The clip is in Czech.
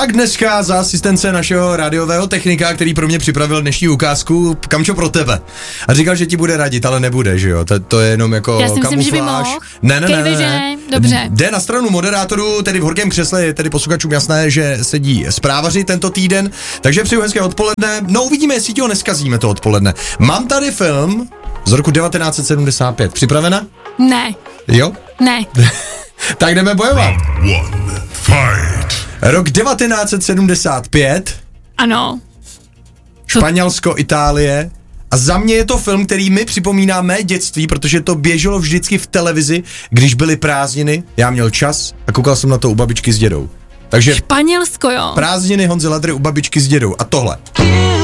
Tak dneska za asistence našeho rádiového technika, který pro mě připravil dnešní ukázku, Kamčo, pro tebe. A říkal, že ti bude radit, ale nebude, že jo? To je jenom jako já si myslím, kamufláž. Že by mohl. Ne. Dobře. Jde na stranu moderátorů, tedy v horkém křesle je tedy posluchačům jasné, že sedí zprávaři tento týden, takže přeju hezké odpoledne. No uvidíme, jestli ti ho neskazíme to odpoledne. Mám tady film z roku 1975. Připravena? Ne. Jo? Ne. Tak jdeme bojovat. Rok 1975. Ano. Španělsko, Itálie. A za mě je to film, který mi připomíná mé dětství, protože to běželo vždycky v televizi, když byly prázdniny, já měl čas a koukal jsem na to u babičky s dědou. Takže Španělsko, jo. Prázdniny Honzy Ladry u babičky s dědou a tohle.